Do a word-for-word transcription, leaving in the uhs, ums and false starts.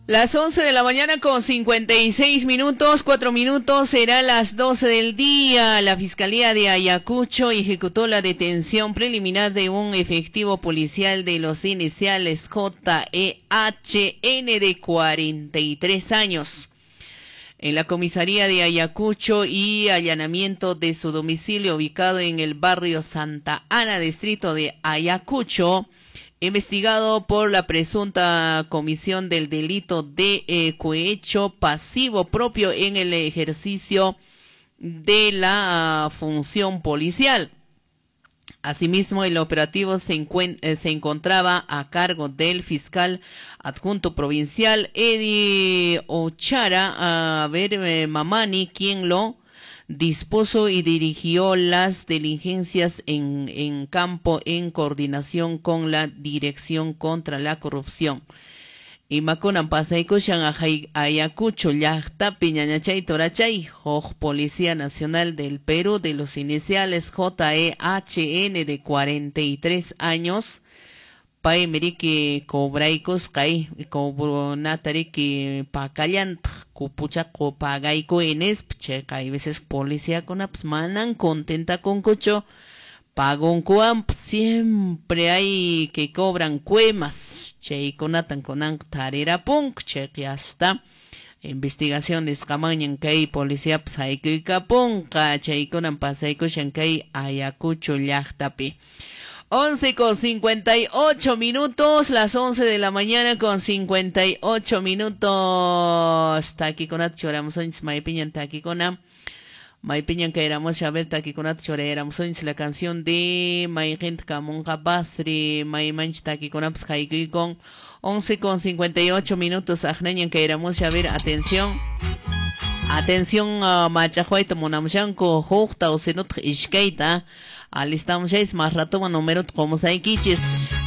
Las once de la mañana con cincuenta y seis minutos, cuatro minutos, serán las doce del día. La Fiscalía de Ayacucho ejecutó la detención preliminar de un efectivo policial de los iniciales J E H N de cuarenta y tres años. En la comisaría de Ayacucho y allanamiento de su domicilio ubicado en el barrio Santa Ana, distrito de Ayacucho, investigado por la presunta comisión del delito de eh, cohecho pasivo propio en el ejercicio de la uh, función policial. Asimismo, el operativo se, eh, se encontraba a cargo del fiscal adjunto provincial Eddie Ochara a ver eh, Mamani, quien lo dispuso y dirigió las diligencias en, en campo en coordinación con la Dirección contra la Corrupción. Y makunan pasayko shan Ayacucho llaqtapi ñañachay torachay Joj Policía Nacional del Perú de los iniciales J E H N de cuarenta y tres años. Pay meriki cobraicos kay cobronatariki pacallant kupucha copagaico enes che kay veces policía con aps manan contenta con cocho pagon cuam siempre hay que cobran cuemas che conatan conan tarera punk che que hasta investigaciones camañan kay policía psaiko y caponca che conan pasaico shankay Ayacucho llaqtapi. once con cincuenta y ocho minutos, las once de la mañana con cincuenta y ocho minutos. Está aquí con Atchoramos Oins, Maipiñan, está aquí con Am. Maipiñan, que éramos a ver, está aquí con Atchoramos Oins, la canción de Maigent Camonga Basri, Maimanch, está aquí con Aps, Haiki con once con cincuenta y ocho minutos. Ajnañan, que éramos a ver, atención. Atención, Machahuayto, Monamshanko, Hokta, o Senot, Ishkeita. Alistamos ya es más rato, número como Saikichis.